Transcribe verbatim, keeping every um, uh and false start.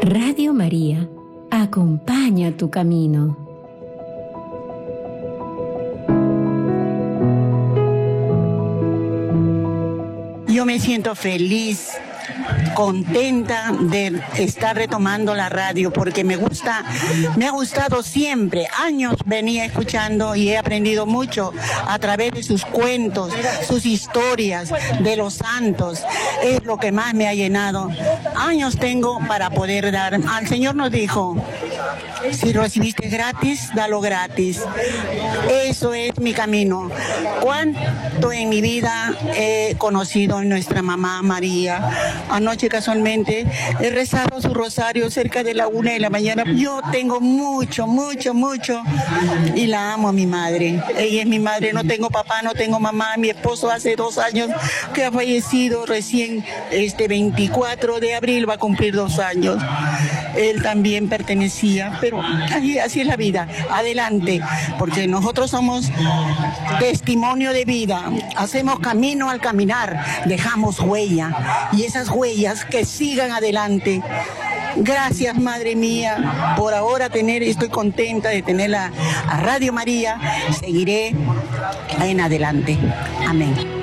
Radio María acompaña tu camino. Yo me siento feliz, contenta de estar retomando la radio porque me gusta, me ha gustado siempre, años venía escuchando y he aprendido mucho a través de sus cuentos, sus historias de los santos, es lo que más me ha llenado. Años tengo para poder dar. Al Señor nos dijo, si recibiste gratis, dalo gratis. Eso es mi camino. Cuánto en mi vida he conocido a nuestra mamá María. Anoche casualmente he rezado su rosario cerca de la una de la mañana. Yo tengo mucho, mucho, mucho y la amo a mi madre. Ella es mi madre, no tengo papá, no tengo mamá. Mi esposo hace dos años que ha fallecido recién, este veinticuatro de abril va a cumplir dos años. Él también pertenecía, pero así, así es la vida. Adelante, porque nosotros somos testimonio de vida. Hacemos camino al caminar, dejamos huella y esas huellas que sigan adelante. Gracias, Madre mía, por ahora tener, estoy contenta de tener a, a Radio María. Seguiré en adelante. Amén.